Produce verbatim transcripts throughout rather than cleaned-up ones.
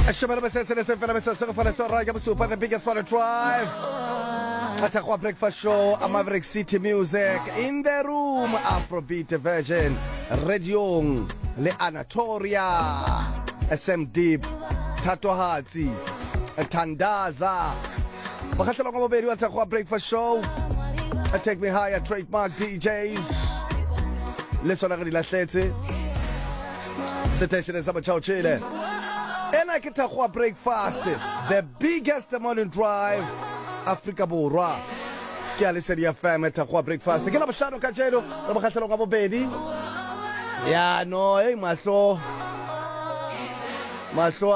Shabala Bassett, Super, the biggest for the drive. Atakwa Breakfast Show, a Maverick City Music. In the room, Afrobeat version. Rediong, Le Anatolia, S M Deep, Tatohati, Tandaza. Bakatalo Mobile, Atakwa Breakfast Show. Take Me Higher, trademark D Js. Let's on the last lady. Citation is about Chow Chile. And I can talk about breakfast, the biggest morning drive, Africa Borwa. Kiali said your family talk about breakfast. Get up a shadow, Cachero, or Cachero of a baby. Yeah, no, eh, Maso Maso,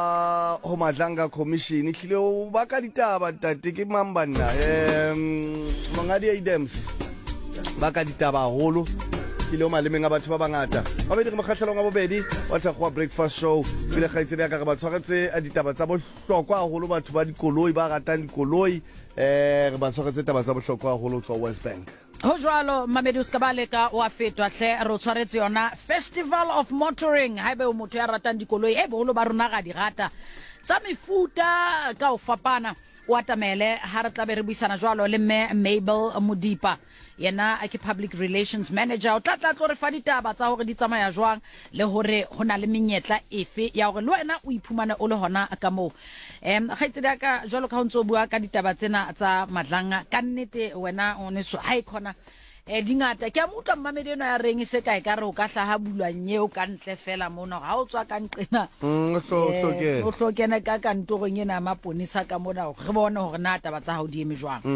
Homazanga Commission, Nikilo, Bakadita, but Tiki Mambana, um, Mangadi Dems, Bakadita, Holo. Kilo malemeng a batho ba bangata ba bedi re mokgatlhelong wa bobedi wa Thakgwa Breakfast Show pele kgaitsedi ya ka re ba tshwaretse a ditaba tsa bohlokwa haholo batho ba dikoloi ba ratang dikoloi eh re ba tshwaretse taba tsa bohlokwa haholo tswa West Bank ho jwalo Mamedi Uskabaleka wa fetwa hle re tshwaretse yona Festival of Motoring haebe o motho ya ratang dikoloi e boholo ba rona ga di rata tsa mefuta ka o fapana wa tamele ha re tla be re buisana jwalo le me Mabel Modipa yena a ke public relations manager o tla tla tlo re fa ditaba tsa hore di tsamaya jwang le hore hona le menyetla efe ya hore le wena o iphumane o le hona ka mo em kgaitsedi ka jwalo ka ho ntso bua ka ditaba tsena tsa madlanga ka nnete wena o ne so ha ikona e dingata ke a mutla Mamedi ena ya reng se kae ka re o ka hlaha bulwanye o ka ntle fela mona ha o tswa ka nqena mm so so ke o hlokena ka kantorong ena maponisa ka mona re bone hore na taba tsa hao di eme jwang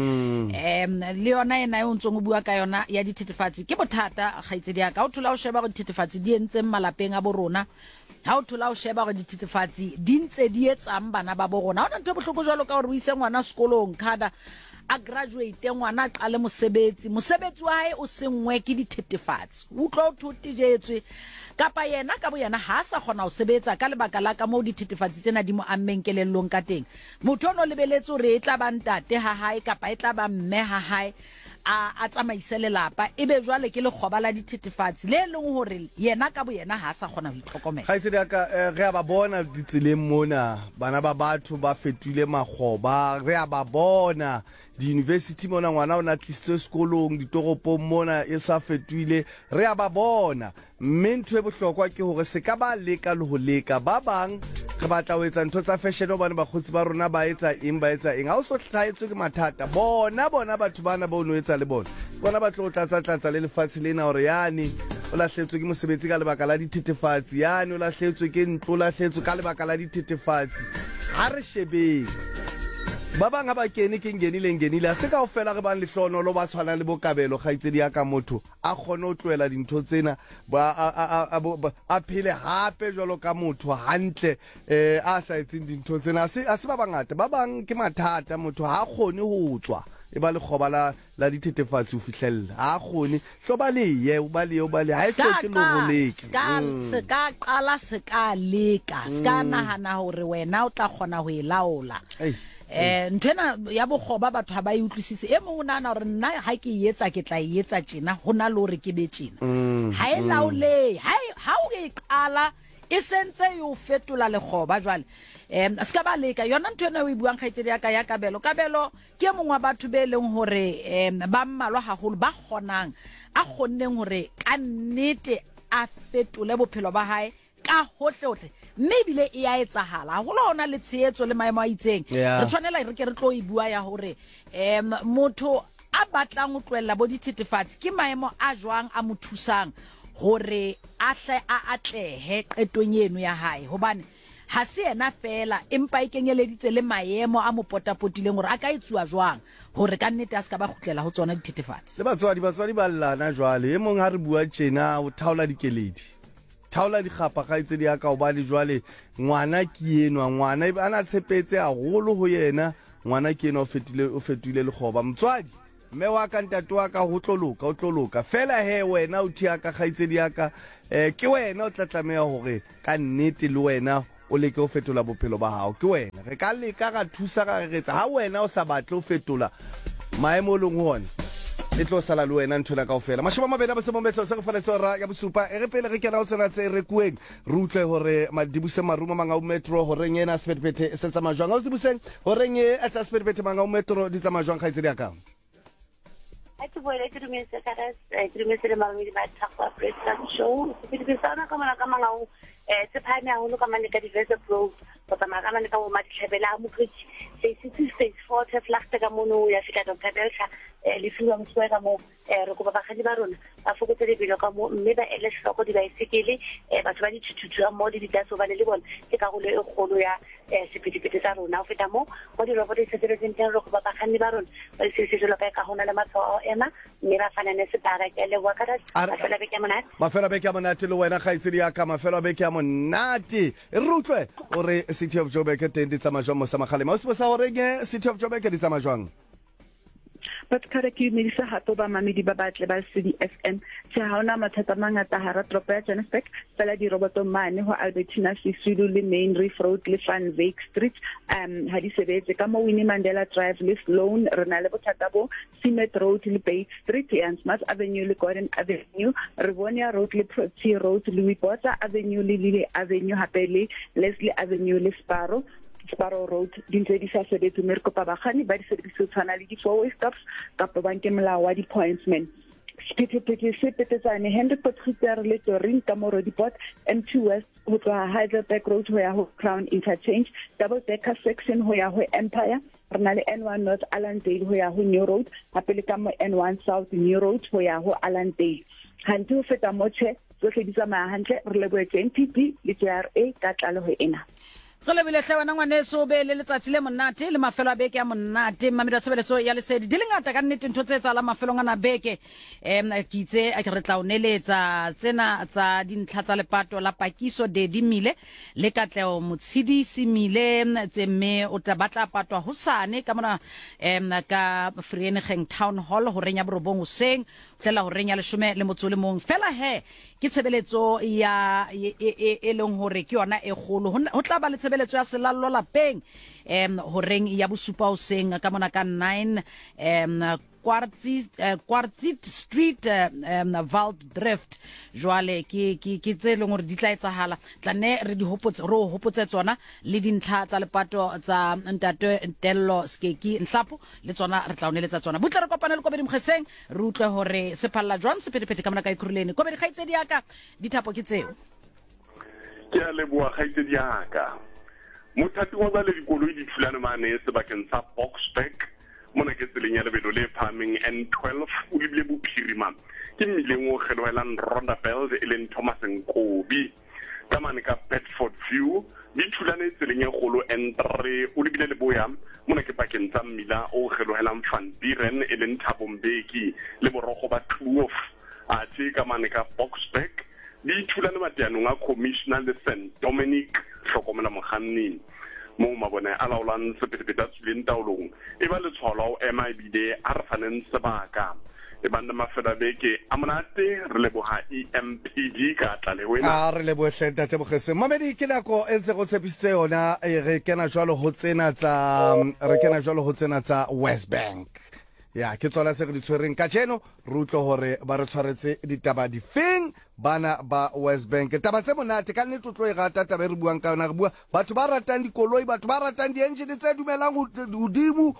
em le yona ena e ntse go bua ka yona ya dithethefatsi ke bothata kgaitsedi ya ka o thola o sheba go dithethefatsi di entse malapeng a borona ha o thola o sheba go dithethefatsi di ntse di etsang bana ba borona ona ntse bohloko jwalo ka hore o ise ngwana sekolong khada a graduate ngwana a qale mosebetsi mosebetsi wa hae o sengwe ke dithethefatsi o tlo o thotijetswe kapa yena ka bo yena ha sa khona o sebetsa ka lebaka la ka mo dithethefatsi tsena di mo ammenkelellong ka teng motho ono lebeletse re e tla ba ntate ha hae kapa e tla ba mme ha hae a a tsamaisele lapa ebe jwale ke le khoba la dithethefatsi le leng hore yena ka bo yena ha sa khona ho itlhokomela ga itse ka re a ba bona ditseleng mona bana ba batho ba fetile makgoba re a ba bona di university mona ngwana o na tlisitse sekolong ditoropong mona e sa fetile re a ba bona mme ntho e bohlokwa ke hore se ka ba leka le ho leka ba bang re batla ho etsa ntho tsa fashion bana ba khotsi ba rona ba etsa eng ba etsa eng ha o so hlaetswe ke mathata bona bona batho bana ba o no etsa le bona bona ba tlo tlatsa tlatsa le lefatshe lena hore yani o lahletswe ke mosebetsi ka lebaka la dithethefatsi yani o lahletswe ke ntlo lahletswe ka lebaka la dithethefatsi ha re shebeng ba bang ba kene ke ngenile ngenile a se ka o fela re bang le hlono lo ba tshwana le bokabelo kgaitsedi ya ka motho a khone o tloela dintho tsena ba a phele hape jwalo ka motho hantle eh a sa etseng dintho tsena se a se ba bangata ba bang ke mathata motho ha khone ho tswa e ba le khoba la la dithethefatsi o fihlella ha khone so ba le ye o ba le o ba le ha e tloke lo go leke se ka qala se ka leka ska nahana hore wena o tla khona ho ilaola eh ntwena ya bokgoba batho ha ba e utlwisise e mong o nana hore nna ha ke etsa ke tla etsa tjena hona le hore ke be tjena ha e laole ha o e qala e sentse yo fetola le khoba jwale em ska ba leka yona ntwena o e buang kgaitsedi ya ka ya kabelo kabelo ke mong wa batho be leng hore em ba mmalwa haholo ba khonang a khonneng hore ka nnete a fetole bophelo ba hae ka hohle hohle mme bile e a etsahala ho lona le tsheetso le maemo a itseng re tshwanela re ke re tlo e bua ya hore em motho a batlang ho tloella bo dithethefatsi ke maemo a jwang a mothusang hore a hle a atlehe qetong eno ya hae hobane ha se ena fela empa e kenyeleditse le maemo a mopotapotileng hore a ka etsuwa jwang hore ka nnete a se ka ba khutlela ho tsona dithethefatsi le batswadi batswadi ba llana jwale e mong ha re bua tjena o thaola dikeledi thaola di khapa ga itse di ya ka o ba le jwale ngwana ke enwa ngwana a na tshepetse a golo ho yena ngwana ke enwa o fetile o fetile le khoba motswadi mme wa ka ntate wa ka ho tloloka o tloloka fela he wena o thia ka ga itse di ya ka eh ke wena o tla tlameha hore ka nnete le wena o leke o fetola bophelo ba hao ke wena re ka leka ga thusa ga retsa ha wena o sa batle o fetola maemo leng hona e tlo sala le wena ntho la kaofela mashaba mabedi ba se mometso se go faletse ra ya bosupa e re pele re kena o tsena tse re kueng re utlwe hore madibuse maruma manga o metro hore nyena sepetepete se tsa majwang o dibuseng hore nye a tsa sepetepete manga o metro di tsa majwang khaitse di aka a tse boele ke dumetse ka ra ke dumetse le mamedi ba thakwa press show se ke tsana ka mona ka manga o eh se phane a holo ka mane ka diverse pro go tsamaya ka mane ka bo matlhebela mo kritsi se se se four te flagte ka mono ya fika Doctor Belcha le fiwa moswe ka mo re go ba bagadi ba rona ba fokotse le bilo ka mo mme ba ele hloko di ba isekele batho ba di thuthutu mo di ditso ba le le bona ke ka go le e golo ya sepedipedi tsa rona o feta mo mo di robot se dire teng re go ba bagadi ba rona ba se se jolo ka ka hona le matshwao ema mme ba fana ne se bara ke le wa ka ba fela be ke monate ba fela be ke monate le wena khaitse di aka ma fela be ke monate re utlwe ore City of Joburg teng di tsa majwang mo sa magale mo se sa hore ke City of Joburg di tsa majwang but kare ke medisa hato ba mamedi ba batle ba C D F M tse ha ona mathata mangata hara tropo ya Johannesburg fela di roboto mane ho Albertina Sisulu le Main Reef Road le Van Wyk Street um ha di sebetse ka mo Winnie Mandela Drive le Sloan rena le bothata bo Simet Road le Bay Street and Smart Avenue le Gordon Avenue Rivonia Road le Protea Road le Wipota Avenue le Lily Avenue hape le Leslie Avenue le Sparrow Sparrow Road dintse di sa sebetse mme re kopa bagani ba di service tshwana le di four-way stops kapa banke molao wa di-pointsmen sepetepete se petetsane Henry Potgieter le Torin ka mo Roadport M two West ho tloha Heidelberg Road ho ya ho Crown Interchange double decker section ho ya ho Empire re na le N one North Allandale ho ya ho New Road hape le ka mo N one South New Road ho ya ho Allandale hanti ho feta moche tsohle di tsamaya hantle re leboetse N P P le J R A ka tlalo ho ena go lebile hle wana ngwane so be le letsatsi le monate le mafelo a beke ya monate mamedi a tshebeletso ya lesedi di lengata ka nnete ntho tse tsa la mafelo ngana beke em ke itse a ke re tla oneletsa tsena tsa dintlha tsa lepato la Pakiso de Dimile le Katleo Motshidi Simile tsemme o tla batla patwa hosane ka mona em ka Vereeniging Town Hall ho renya borobong hoseng tlela ho renya leshome le motso le mong fela he ke tshebeletso ya e leng hore ke yona e golo ho tla ba le tshebeletso ya selallo lapeng em ho reng ya bosupa hoseng ka mona ka nine em Quartzit uh, Quartzit Street um Vald Drift jwale ke ke ke tse leng hore di tla etsahala tla ne re di hopotse ro hopotse tsona le dintlha tsa lepato tsa ntate Ntello Skeki Nhlapo le tsona re tla oneletsa tsona butla re kopana le Kobedi Mkheseng re utlwe hore se phalla jwang sepetepete ka mona ka ikhuruleni Kobedi khaitse di aka dithapo ke tseo ke a leboa khaitse di aka mothati wa ba le dikoloi di thulana mane se bakeng sa Boxback mona ke tseleng ya lebelo le phaming N twelve o lebile bophirima ke mmileng o kgelohelang Rondabelt e leng Thomas Nkobi ka mane ka Bedford View di thulane tseleng ya golo N three o lebile le boya mona ke pakeng tsa mmila o kgelohelang Van Buren e leng Thabo Mbeki le borogo ba twelve a tse ka mane ka Boxback di thulane mateanong a Commissioner le Saint Dominic hlokomela mokganni mo mabone a laolang sepetepete a tswileng taolong e ba le tshwalo M I B D a re faneng sebaka e banda mafela beke a monate re leboha E M P D ka tla le wena a re lebohe hlenta tse bogese mamedi ke nako e ntse go tshepisitse yona re kena jwalo ho tsena tsa re kena jwalo ho tsena tsa West Bank ya ke tsona se re di tshwereng ka jeno re utlwe hore ba re tshwaretse ditaba di feng bana ba West Bank taba tse monate ka nnete tlo e rata taba re buang ka yona re bua batho ba ratang dikoloi batho ba ratang di-engine tse dumelang hodimo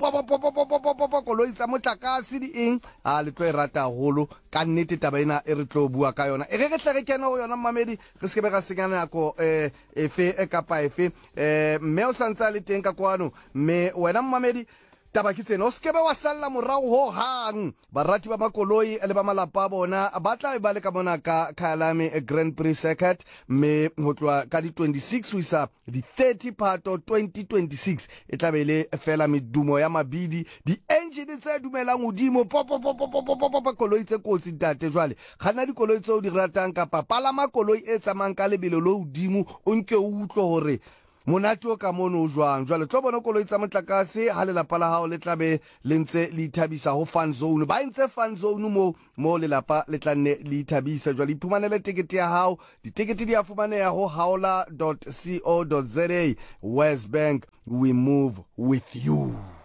koloi tsa motlakase di eng a le tlo e rata haholo ka nnete taba ena e re tlo bua ka yona e re re tle re kena ho yona mamedi re se ke be ga senya nako eh efe e kapa efe eh mme o santsa le teng ka kwano mme wena mamedi taba ke tsena o se ke be wa salla morao ho hang barati ba makoloi le ba malapa bona ba tla ba le ka mona ka Kyalami Grand Prix Circuit me ho tloa ka di twenty-six ho isa di thirty phato twenty twenty-six e tla be le fela medumo ya mabidi di engine tse dumelang hodimo pop pop pop pop pop koloi tse kotsi tate jwale gana di koloi tse o di ratang ka papala makoloi e tsamang ka lebelo lo hodimo o nke o utlo hore monate o ka mono o jwang jwale tlo bona koloi tsa motlakase ha le lapa la hao le tlabe le ntse le ithabisa ho fan zone ba ntse fan zone mo mo le lapa le tlanne le ithabisa jwale iphumanele ticket ya hao ditikete di a fumaneha ho haola dot co dot za West Bank we move with you ah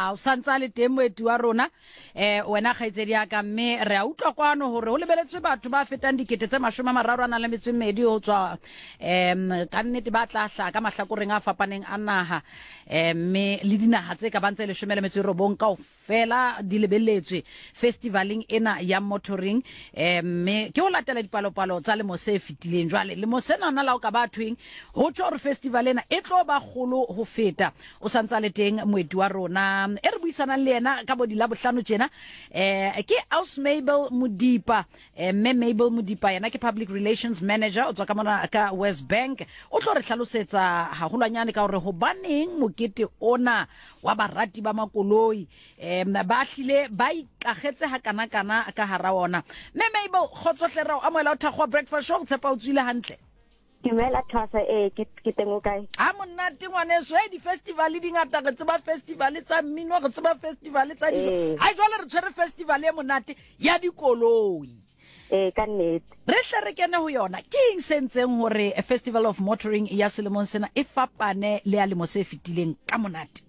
ya o santsa le teng moeti wa rona eh wena kgaitsedi ya ka mme re a utlwa kwano hore ho lebeletswe batho ba fetang dikete tse mashome a mararo a nang le metso e mmedi ho tswa em ka nnete ba tla hla ka mahlakoreng a fapaneng a naha eh mme le dinaha tse ka bantse le shomela metso robong ka ofela di lebelletswe festivaling ena ya motoring eh mme ke ho latela dipalopalo tsa le mo se fitileng jwale le mo sena na la o ka ba thweng ho tswa re festival ena e tlo ba kholo ho feta o santsa le teng moeti wa rona e re buisana le yena ka bodi la bohlano tjena eh ke Aus Mabel Modipa eh me Mabel Modipa yena ke public relations manager o tswa ka mona ka West Bank o tlo re hlalosetsa hahulanyane ka hore ho baneng mokete ona wa barati ba makoloi eh ba hlile ba ikagetse ha kana kana ka hara ona me Mabel khotsohlera o amoela o thakgwa breakfast show tsepa o tswile hantle Dumela Thwasa eh ke ke teng o kae a monate ngwaneso e di festival di ngata re tseba festival tsa mmino re tseba festival tsa dijo ha jwale re tshwere festival e monate ya dikoloi eh ka nnete re hle re kene ho yona ke eng sentseng hore a festival of motoring ya selemong sena e fapane le ya lemo se fitileng ka monate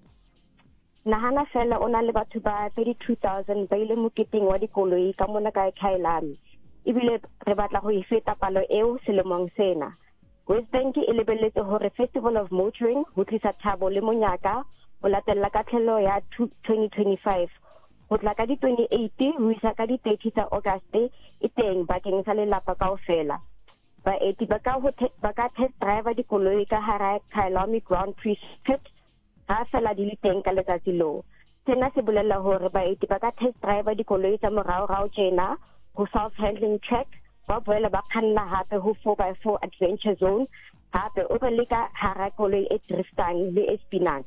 nahana fela ona le batho ba thirty-two thousand ba ile moketeng wa dikoloi ka mona ka Khailami ibile re batla ho ifeta palo eo selemong sena West Bank e lebelletse hore Festival of Motoring ho tlisa thabo le monyaka o latella ka tlhelo ya twenty twenty-five ho tla ka di twenty-eight ho isa ka di thirty tsa August e teng bakeng sa lelapa kaofela ba eti ba ka ho ba ka test driver dikoloi ka hara Khailami Grand Prix Circuit ha fela di le teng ka letsatsi lo sena se bolela hore ba eti ba ka test driver dikoloi tsa morao rao tjena ho self handling track ba boela ba khanna hape ho four by four adventure zone hape o re leka hara koloi e driftang le e spinang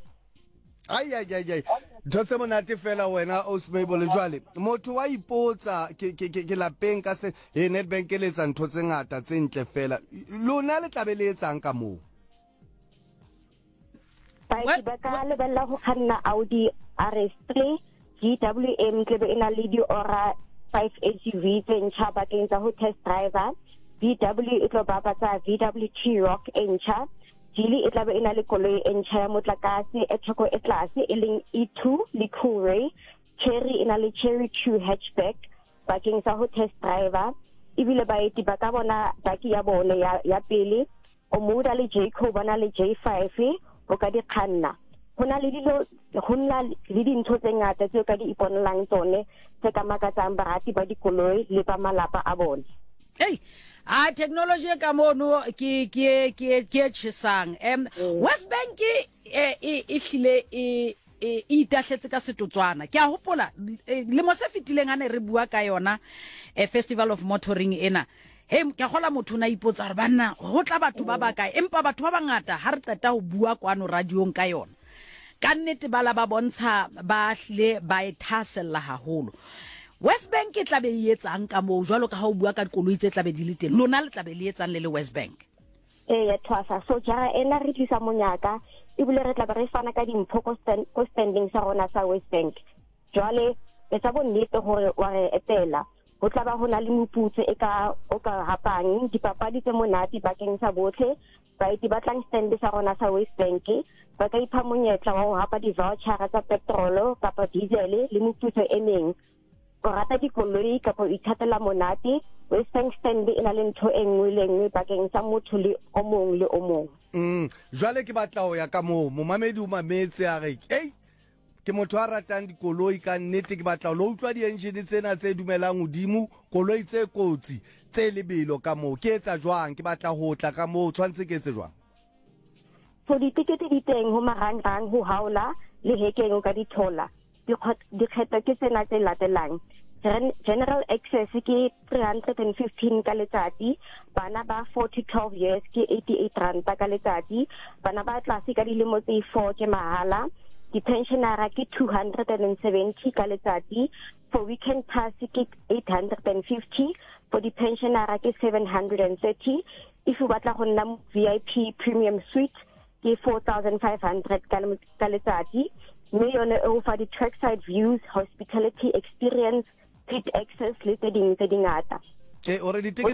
ai ai ai ai dotse monate fela wena Aus Mabel jwale motho wa ipotsa ke ke ke lapeng ka se e Nedbank le tsa ntho tse ngata tse ntle fela lona le tlabeletsang ka mo ba ba ka le bella ho khanna Audi R S three G W M ke be ena le di ora five S U V tse ntjha bakeng tsa ho test driver V W e tlo babatsa V W T-Roc e ntjha Geely e tla be ena le koloi e ntjha ya motlakase e theko e tlase e leng E two le Coolray Cherry ena le Cherry two hatchback bakeng tsa ho test driver ibile baeti ba ka bona baki ya bone ya ya pele o moda le Jayco bana le J five o ka di khanna hona le dilo hona le dintho tse ngata tse ka di iponelang tsone tse ka makatsang barati ba dikoloi le ba malapa a bone hey a technology ka mono ke ke ke ke tshesang em West Bank e e hlile e e itahletse ka setotswana ke a hopola le mo se fitileng ane re bua ka yona a festival of motoring ena he ke gola motho na ipotsa re bana ho tla batho ba ba kae empa batho ba bangata ha re tata ho bua kwano radiong ka yona ka nnete bala ba bontsha ba hle ba ethasella haholo West Bank e tla be e etsang ka mo jwalo ka ha o bua ka dikoloi tse tla be di le teng lona le tla be le etsang le le West Bank eh ya Thwasa so jara ena re tlisa monyaka e bile re tla be re fana ka dimpho ko standing sa rona sa West Bank jwale e tsa bonnete hore wa re etela ho tla ba hona le moputso e ka o ka hapang dipapadi tse monate bakeng sa botlhe ba iti batlang stand sa rona sa West Bank ba ka ipha monyetla wa ho hapa di voucher tsa petrol kapa diesel le moputso e meng o rata dikoloi kapa o ithatela monate West Bank stand ena le ntho e nngwe le nngwe bakeng sa motho le o mong le o mong mm jwale ke batla ho ya ka mo momamedi o mametse a re hey ke motho a ratang dikoloi ka nnete ke batla lo utlwa di engine tsena tse dumelang hodimo koloi tse kotsi tse lebelo ka mo ke etsa jwang ke batla ho tla ka mo tshwantse ke etse jwang so ditikete di teng ho marangrang ho haola le hekeng o ka di thola di kgetho ke tsena tse latelang general access ke three hundred fifteen ka letsatsi bana ba four to twelve years ke eighty-eight rand ka letsatsi bana ba tlase ka dilemo tse four ke mahala di pensionera ke two hundred seventy ka letsatsi for weekend pass ke eight hundred fifty for di pensionera ke seven hundred thirty if o batla go nna V I P premium suite ke four thousand five hundred ka letsatsi mme yone o fa di trackside views hospitality experience pit access le tse ding tse dingata eh already ticket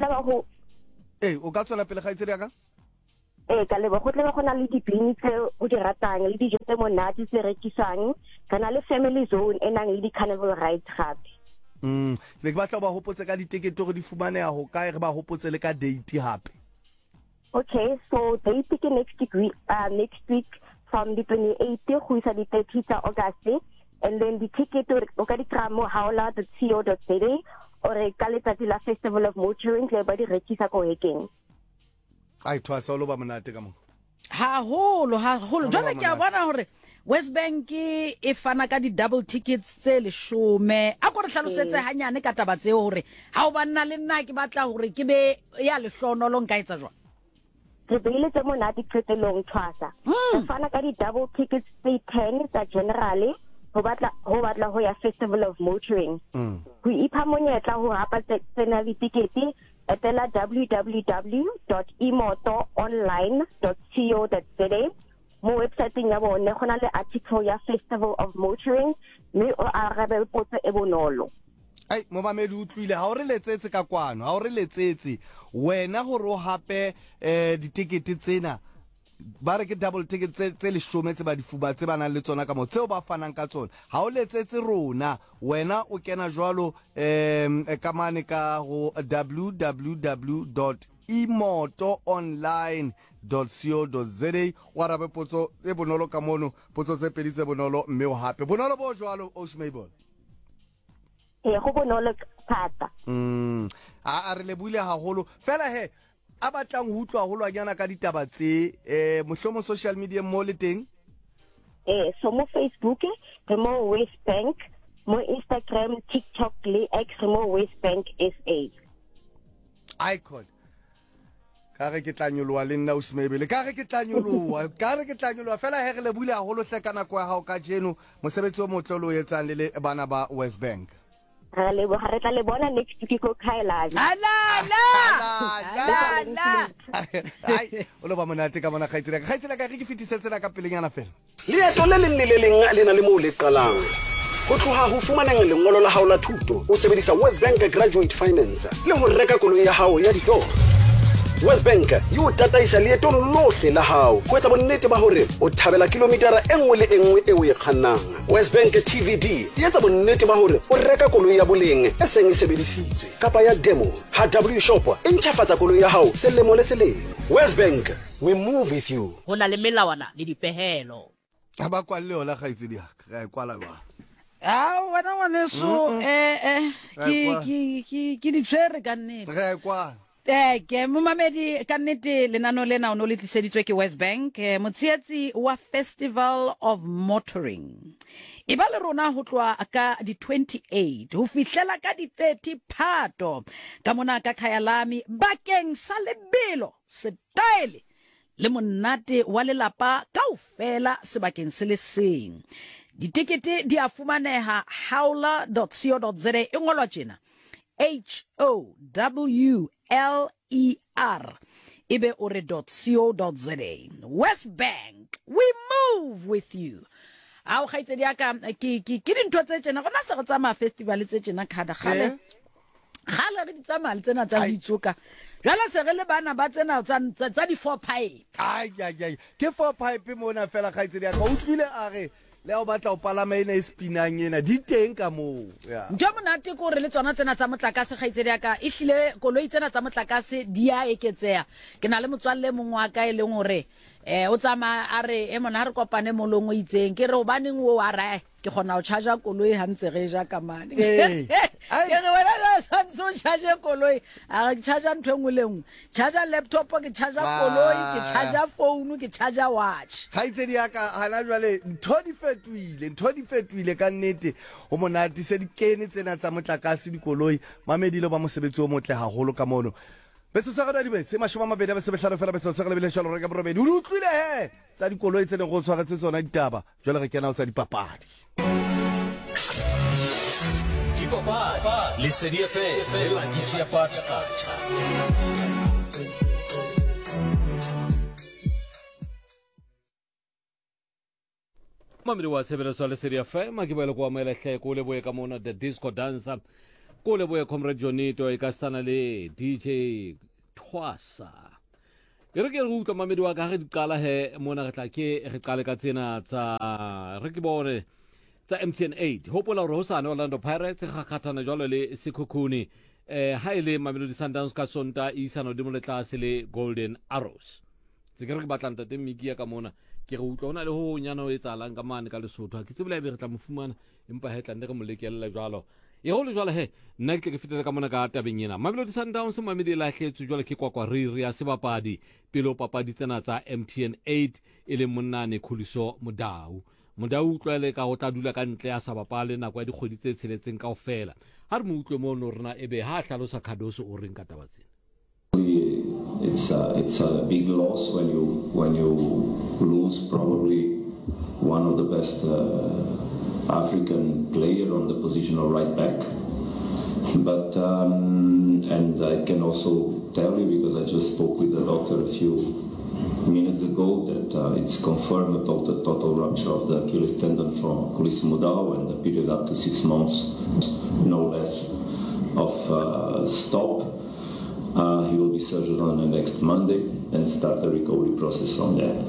eh o ka tsela pele ga itsere ka eh ka lebo go tle go na le dipini tse o di ratang le dijo tse monate tse rekisang re na le family zone e nang le di-carnival rides gape. Mm, le ke batla ba hopotse ka ditekete gore di fumaneha ho kae re ba hopotse le ka date hape. Okay, so they pick next week, uh, next week from the twenty-eighth who is at the thirtieth of August, and then the ticket o ka di kramo haola dot co dot za or e ka letsatsi la Festival of Motoring le ba di rekisa ko Hekeng. Ai twa sa lo ba monate ka mo. Ha holo ha holo jwale ke a bona hore West Bank e fana ka di double tickets tse le shome a go re hlalosetse hanyane ka taba tse hore ha o banna le nna ke batla hore ke be ya le hlono lo nka etsa jwa re beile tse monate qetelong Thwasa re fana ka di double tickets tse ten tsa generally ho batla ho batla ho ya Festival of Motoring go ipha monyetla ho hapa tsena di tikete etela w w w dot imoto online dot co dot za mo websiteng ya bone go na le article ya Festival of Motoring mme o arabe potso e bonolo. Ai mo mamedi utlwile ha o re letsetse ka kwano ha o re letsetse wena gore o hape eh ditikete tsena ba re ke double ticket tse le shome tse ba di fuba tse ba nang le tsona ka mo tseo ba fanang ka tsona ha o letsetse rona wena o kena jwalo em ka mane ka go w w w dot imoto online dot co dot za wa rabe potso e bonolo ka mono potso tse pedi tse bonolo mme o hape bonolo bo jwalo o Smable e go bonolo thata mm a re le buile haholo fela he a batlang ho utlwa holo anyana ka ditaba tse eh mohlomo social media mo le teng eh so mo Facebook re mo West Bank mo Instagram TikTok le X mo West Bank S A icon ka re ke tlanyoloa le nna o Smebele ka re ke tlanyoloa ka re ke tlanyoloa fela he re le buile haholo hlekana kwa ha o ka jeno mosebetsi o motlolo o etsang le bana ba West Bank ha le bo re tla le bona next week ko Khailani ala la la la ai o lo ba monate ka bona khaitsela khaitsela ka re ke fitisetsela ka pelenyana fela leeto le leng le leng le na le mo le qalang go tloha ho fumaneng lengolo la hao la thuto o sebedisa West Bank Graduate Finance le ho reka koloi ya hao ya ditoro West Bank yo tataisa leetong lohle la hao go etsa bonnete ba hore o thabela kilometera e nngwe le e nngwe e o e kgannang West Bank T V D e etsa bonnete ba hore o reka koloi ya boleng e seng e sebedisitswe kapa ya demo ha W Shop e ntjhafatsa koloi ya hao selemo le selemo West Bank we move with you hona le melawana le dipehelo ba kwa le ona khaitsedi ga e kwala ba ah wana wana so eh eh ki ki ki ki di tsere ka nnete ga e kwa Eh ke momamedi ka nnete lenano lena o no le tliseditswe ke West Bank motsietsi wa Festival of Motoring e ba le rona ho tloa ka di twenty-eight ho fihlela ka di thirty Phato ka mona ka Khayalami bakeng sa lebelo style le monate wa lelapa kaofela sebakeng se le seng ditikete di a fumaneha haola dot co dot za e ngolwa tjena H O W L E R ibe ore dot co dot za West Bank we move with you a o gaitse dia ka ke ke ke dintho tse tsena gona se go tsama festival tse tsena khada gale gale re di tsama le tsena tsa ditsoka jala se re le bana ba tsena tsa di four pipe ai ai ai ke four pipe mona fela gaitse dia ka utlwile a re le o batla o palama ena e spinang ena di teng ka mo ya jo monate ko re le tsona tsena tsa motlakase gaitsedi ya ka e hlile koloi tsena tsa motlakase di a eketsea ke na le motswalle mongwe wa ka e leng hore eh o tsama a re e mona re kopane molongo itseng ke re o baneng o a ra ke gona o charger koloi ha ntse re ja ka mane ke re wena la sanso charger koloi a ke charger ntwe ngoleng charger laptop ke charger koloi ke charger phone ke charger watch gaitsedi ya ka hana jwale ntho di fetwile ntho di fetwile ka nnete o monate se di kene tsena tsa motlakase di koloi mamedile ba mosebetsi o motle haholo ka mono betso sa gona di betse mashoma mabedi ba se behlano fela betso sa gona le shalo re ka borobedi o utlwile he tsa dikoloi tse ne go tshwaretse tsona ditaba jwale re kena o tsa dipapadi dipapadi le se di fe fe la ditsi ya pata kacha mamedi wa tshebeletso le se di fe ma ke ba le go amela hle ko le boe ka mona the disco dancer ko le boe comrade Jonito e ka sana le D J Thwasa e re ke re utlwa mamedi wa ka re di qala he mona re tla ke re qale ka tsena tsa re ke bone tsa M T N eight hopola hore ho sane Orlando Pirates ga kgathana jwalo le Sekhukhune eh ha ile Mamelodi Sundowns ka sonta isano di moletlase le Golden Arrows tse ke re ke batlang tate Miki ya ka mona ke re utlwa ona le ho nyana o etsalang ka mane ka Lesotho ke tsebile be re tla mofumana empa he tla nne re molekella jwalo e ho le jwale he nna ke ke fetela ka mona ka tabeng ena Mamelodi Sundowns Mamedi la hletswe jwale ke kwakwa riri ya sebapadi pelo papadi tsena tsa M T N eight ile monnane Khuliso Modau Modau utlwele ka go tla dula ka ntle ya sa bapale nako ya dikgwedi tse tsheletseng kaofela ha re mo utlwe mo no rena ebe ha hlalosa Khadoso o reng ka taba tsena. It's a, it's a big loss when you when you lose probably one of the best uh, African player on the position of right back. But um, and I can also tell you because I just spoke with the doctor a few minutes ago that uh, it's confirmed the total, total rupture of the Achilles tendon from Khuliso Modau and the period up to six months, no less, of uh, stop. Uh, he will be surgered on the next Monday and start the recovery process from there.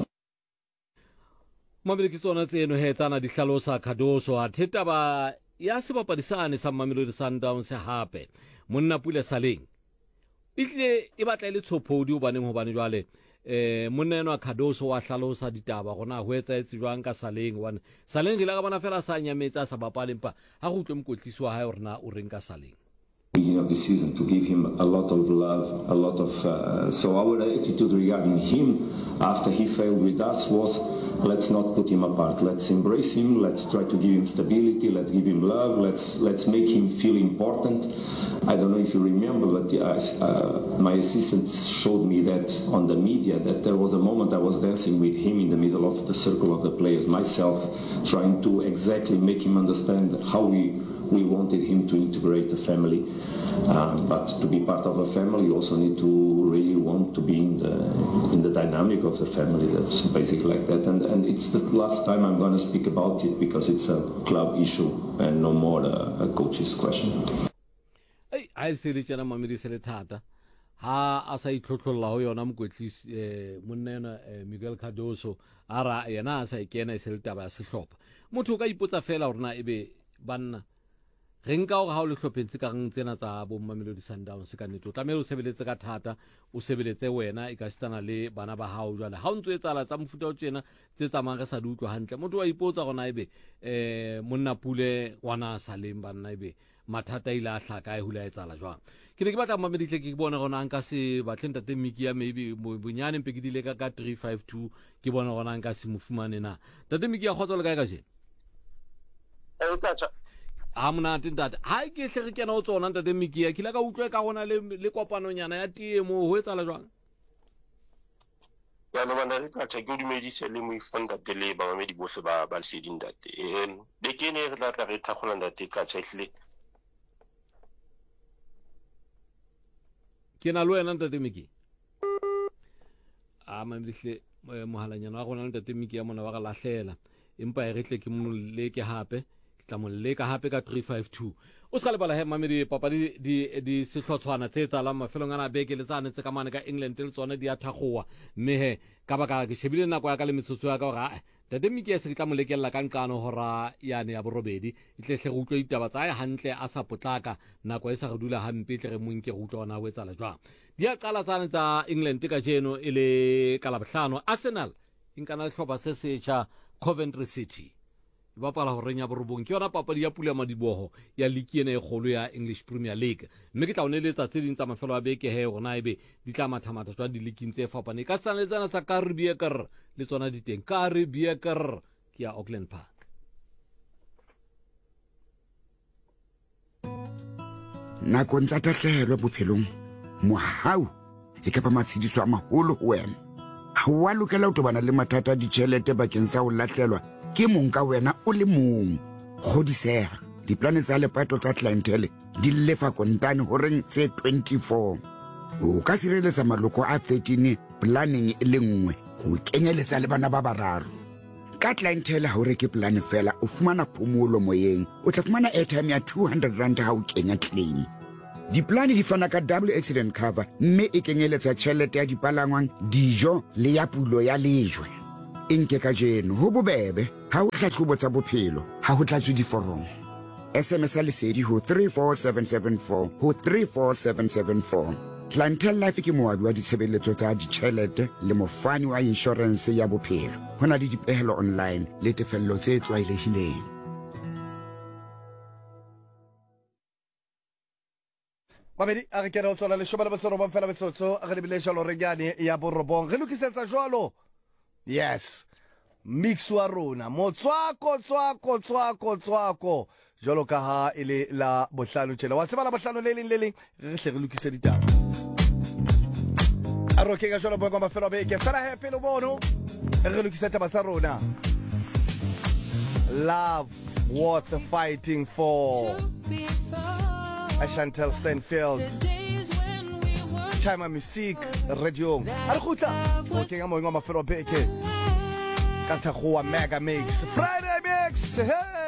Mamedi ke tsona tseno he tsana di hlalosa Khadoso a theta ba ya sebapadi sane sa Mamelodi Sundowns hape monna Pula Saleng ile e batla ile tshopodi o baneng ho bane jwale eh monna eno a Khadoso wa hlalosa ditaba gona ho etsa etsi jwang ka Saleng wane Saleng ile ka bona fela sa nyametsa sa bapale mpa ha go tlwe mokotlisi wa hae o rena o reng ka Saleng beginning of the season to give him a lot of love, a lot of uh, so our attitude regarding him after he failed with us was let's not put him apart, let's embrace him, let's try to give him stability, let's give him love, let's let's make him feel important. I don't know if you remember, but uh, my assistant showed me that on the media that there was a moment I was dancing with him in the middle of the circle of the players, myself trying to exactly make him understand how we we wanted him to integrate the family, um, but to be part of a family you also need to really want to be in the in the dynamic of the family. That's basically like that, and and it's the last time I'm going to speak about it because it's a club issue and no more a, a coach's question. Hey, I see the channel Mamedi sele thata ha a sa itlhotlholla ho yona mokwetlisi eh monna Miguel Khadoso ara yena a sa ikena e sele taba ya sehlopha motho ka ipotsa fela horna ebe banna re nka o ga o le hlophetse ka reng tsena tsa bo Mamelodi Sundowns ka netlo tlamelo o sebeletse ka thata o sebeletse wena e ka stana le bana ba hao jwale ha o ntse etsala tsa mofuta o tsena tse tsamang re sa di utlwa hantle motho wa ipotsa gona ebe eh monna Pule wana Saleng banna ebe mathata ile a hlaka e hula etsala jwang ke ne ke batla Mamedi tle ke bona gona nka se batleng tate Miki ya maybe bonyane mpe ke dile ka ka three five two ke bona gona nka se mofumane na tate Miki ya khotso le kae ka jena e tla ha mona tintate ha ke hle re kena o tsona ntate Miki ya kila ka utlwe ka gona le le kopano nyana ya tiemo ho etsala jwang ya no bana re tla tla ke dumedise le mo ifanda tele ba Mamedi bohle ba ba seding ntate eh le ke ne re tla tla re thakgola ntate ka tshaihle ke na lo ena ntate Miki a Mamedi hle mohalanyana wa gona ntate Miki ya mona wa ga lahlela empa e re tle ke mo leke hape tla mo leka hape ka three five two o sa le bala he Mamedi papa di di di sehlotshwana tse tsa la mafelong ana beke le tsane tse ka mane ka England le tsone di a thagoa mme he ka baka ke shebile nako ya ka le metsotso ya ka ga tate Miki ya se tla mo lekella ka nkano hora yane ya borobedi itle hle go utlwa ditaba tsa hantle a sa potlaka nako e sa re dula hampe tle re monke go utlwa ona o etsala jwang di a qala tsane tsa England ka jeno ile ka labohlano Arsenal inkana le hloba se setjha Coventry City ba pala ho renya borobong ke yona papadi ya Pula Madiboho ya league ena e kgolo ya English Premier League mme ke tla o neletsa tse ding tsa mafelo a beke he rona ebe di tla mathamata tswa di league tse fapane ka tsana le tsana tsa Caribbean le tsona di teng Caribbean ke ya Auckland Park nako ntsa tahlehelo bophelong mohau e ka ba matshidiso a maholo ho wena ha wa lokela ho tobana le mathata di tšhelete bakeng sa ho lahlelwa ke mong ka wena o le mong kgodiseha diplane tsa lepato tsa clientele di lefa kontane ho reng tse twenty-four o ka sireletsa maloko a thirteen planning e le nngwe ho kenyeletsa le bana ba bararo ka clientele ha o reke plan fela o fumana phomolo moyeng o tla fumana airtime ya two hundred rand ha o kenya claim diplane di fana ka double accident cover mme e kenyeletsa tšhelete ya dipalangwang dijo le ya pulo ya lejwe e nke ka jeno ho bobebe ha o tlhatlhobo tsa bophelo ha ho tlatswe diforomo S M S a lesedi ho three four seven seven four ho three four seven seven four. Clientele Life ke moabi wa ditshebeletso tsa ditjhelete le mofani wa insurance ya bophelo. Ho na le dipehelo online le tefello tse tlwaelehileng. Mamedi a re kena o tswela leshome le botse robong fela metsotso a re lebile jalo re nyane ya borobong re lokisetsa jwalo. Yes, mix wa rona motswako tswako tswako tswako jalo ka ha ile la bohlano tjela wa tseba la bohlano le leng le leng re hle re lokise ditaba a roke ka jalo bo kwa mafelo be ke fela happy lo bono re lokise taba tsa rona. Love worth fighting for, Chantel Stanfield. Chama Music Radio a re khutla o ke nga mo ngwa mafelo be ke ka thakgoa mega mix Friday mix. Hey,